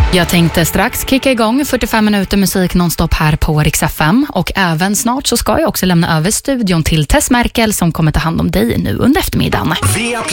Jag tänkte strax kicka igång 45 minuter musik nonstop här på Rix FM. Och även snart så ska jag också lämna över studion till Tess Merkel som kommer ta hand om dig nu under eftermiddagen.